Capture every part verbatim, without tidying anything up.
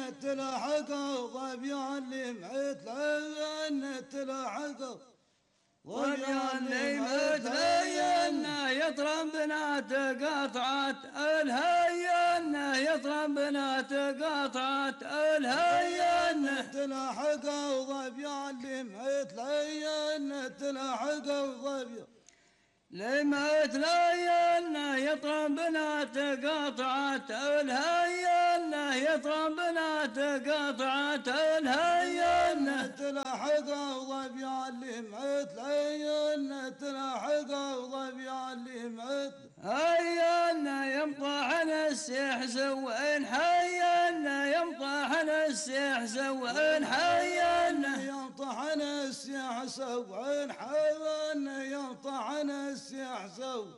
تلاحقوا ظبيان اللي مثلي تلاحقوا ظبيان اللي مثلي يطرم بنات قطعت الهين يطرم بنات قطعت الهين تلاحقوا ظبيان اللي مثلي تلاحقوا ظبيان لما تلاين يطرم بنات قطعت الهين يطرم بنات قطعت الهين تلاحقوا ظبيان اللي مثلين تلاحقوا ظبيان اللي مثل هين يمطحن السيح سوين حين يمطحن السيح سوين حين يمطحن السيح سوين حين يمطحن السيح سوين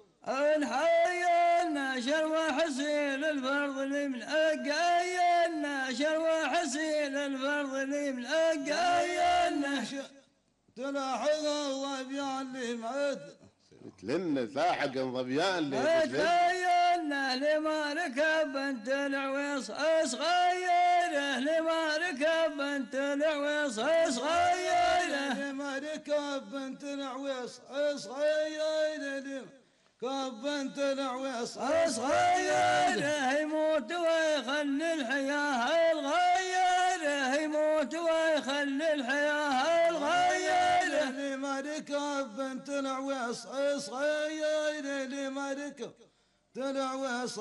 الحين شروى حسين الفرض اللي من أقاين شروى حسين الفرض اللي من أقاين تلاحقوا ظبيان اللي مثل مثلن تلاحق ظبيان اللي مثلين لما ركب بنت العويص صغيره لما ركب بنت العويص صغيره لما ركب بنت العويص صغيره كب بنت العويص صغيره يموت ويخلي الحياه الغيره يموت ويخلي الحياه الغيره لما ركب بنت العويص صغيره لما ركب العويص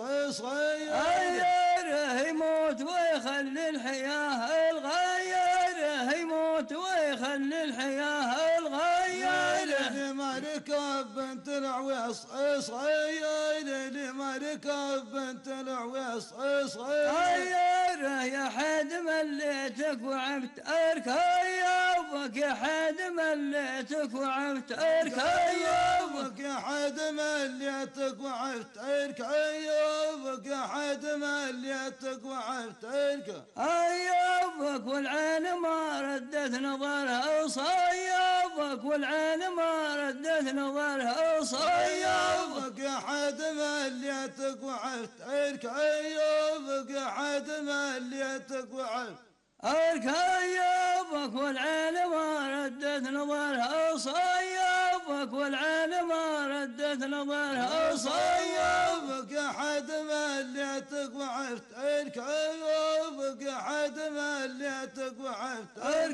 صغيره يموت ويخلي الحياه الغيره يموت ويخلي الحياه الغيره لما ركب بنت العويص صغيره لما ركب بنت العويص صغيره يا حد مليتك وعبت اركيوبك يا حد مليتك وعبت اركيوبك يا حد مليتك وعبت اركيوبك يا حد مليتك وعبت اركيوبك والعين ما ردت نظرها صيوبك والعين ما ردت نظرها صيوبك يا حد مليتك وعبت اركيوبك يا حد مليتك وعبت أركيوبك والعين ما ردت نظرها صيوبك والعين ما ردت نظرها صيوبك يا حد مليتك وعفت أركيوبك يا حد مليتك وعفت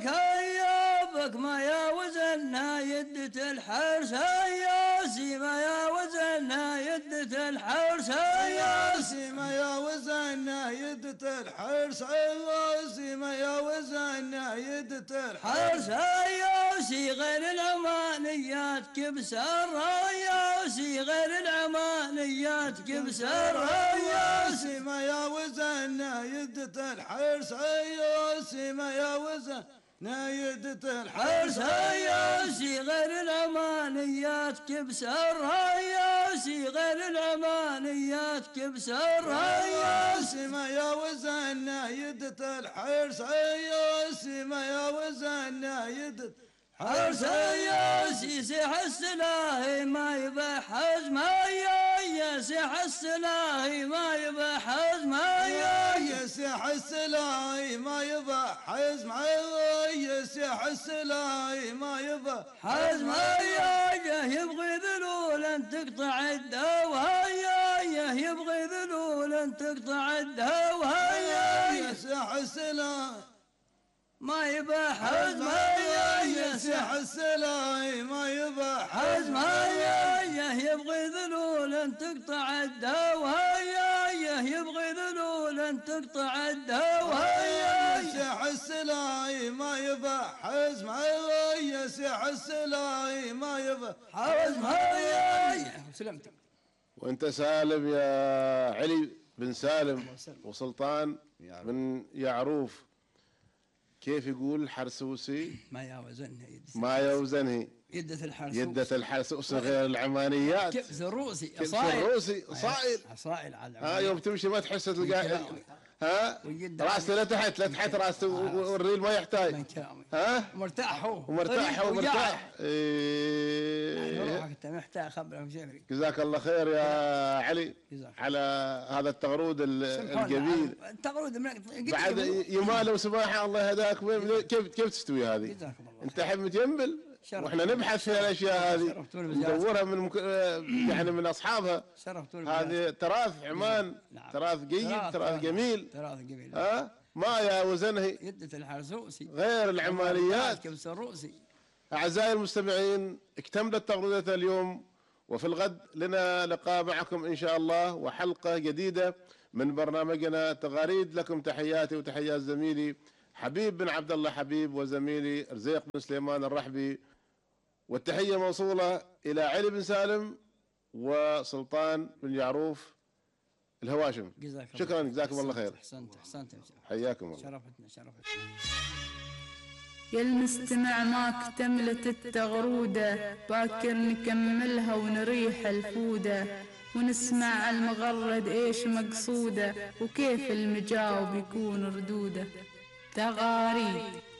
أركيوبك ما يا وزنها يدة الحرس ياسي ما يا وزنها يدة الحرس ياسي ما يا وزنها يدة الحرس ياسي ما يا وزنها يدة الحرس ياسي غير العمانيات كبسر ياسي غير العمانيات كبسر ياسي ما يا وزنها يدة الحرس ياسي ما يا وزن نايدة الحرس ياسي غير العمانيات كبسر ياسي غير العمانيات كبسر ياسي ما يا وزن نايدة الحرس ياسي ما يا وزن نايدة حرس ياسي سيح السلاهي ما يباح حزمه يا سيح السلاهي ما يباح حزمه يا سيح السلاهي ما يباح حزمه يا سيح السلاهي ما يباح حزمه يا يبغي ذلولا تقطع الدوها يا يبغي ذلولا تقطع الدوها يا سيح السلاهي ما يباح حزمه يا سيح السلاهي ما يباح حزمه يا يبغي ذلولا تقطع الدوها يا يبغي ذلولا تقطع الدوها يا سيح السلاهي ما يباح حزمه يا سيح السلاهي ما يباح حزمه يا سلمت. وانت سالم يا علي بن سالم وسلطان بن يعروف، كيف يقول الحرسوسي؟ ما يوزنها ما يوزنه يدة الحرسوس يدة الحرسوس غير العمانيات. كبس الروسي كبس الروسي أصائل. أصائل على ها يوم تمشي ما تحس تلقى ها راسه لتحت لتحت راسه والريل ما يحتاج. ها مرتاح هو ومرتاح هو مرتاح. ايه انت محتاج خبرك شفري. جزاك الله خير يا علي على هذا التغرود الجميل. التغرود بعد يمال وسماحه الله يهداك. كيف كيف تستوي هذه؟ انت حب متيمبل واحنا نبحث في الاشياء هذه ندورها من مك... يعني من اصحابها. هذه تراث عمان. نعم. تراث جيد تراث, تراث جميل. تراث جميل. ها ما يا وزنه يدة الحرسوسي غير العمانيات. كبس الروسي. اعزائي المستمعين اكتملت تغريدة اليوم وفي الغد لنا لقاء معكم ان شاء الله وحلقة جديدة من برنامجنا تغاريد. لكم تحياتي وتحيات زميلي حبيب بن عبد الله حبيب وزميلي رزيق بن سليمان الرحبي. والتحية موصولة إلى علي بن سالم وسلطان بن يعروف الهواشم. شكرا جزاكم الله خير. احسنت احسنت حياكم الله. شرفتنا شرفتنا. يا المستمع ما اكتملت التغرودة باكر نكملها ونريح الفودة ونسمع المغرد ايش مقصوده وكيف المجاوب يكون ردوده. تغاريد.